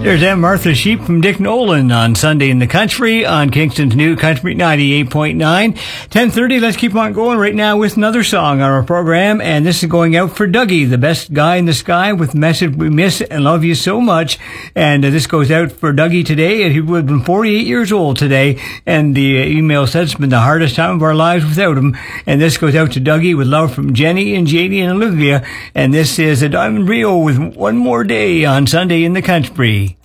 There's Aunt Martha Sheep from Dick Nolan on Sunday in the Country on Kingston's New Country 98.9. 10:30, let's keep on going right now with another song on our program, and this is going out for Dougie, the best guy in the sky, with the message, we miss and love you so much. And this goes out for Dougie today, and he would have been 48 years old today, and the email says it's been the hardest time of our lives without him. And this goes out to Dougie with love from Jenny and Janie and Olivia, and this is a Diamond Rio with One More Day on Sunday in the Country.